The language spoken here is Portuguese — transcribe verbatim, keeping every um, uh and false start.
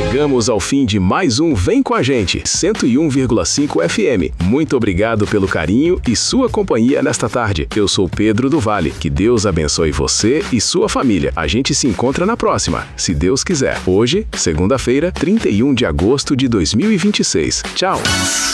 Chegamos ao fim de mais um Vem com a Gente, cento e um vírgula cinco F M. Muito obrigado pelo carinho e sua companhia nesta tarde. Eu sou Pedro do Vale. Que Deus abençoe você e sua família. A gente se encontra na próxima, se Deus quiser. Hoje, segunda-feira, trinta e um de agosto de dois mil e vinte e seis. Tchau!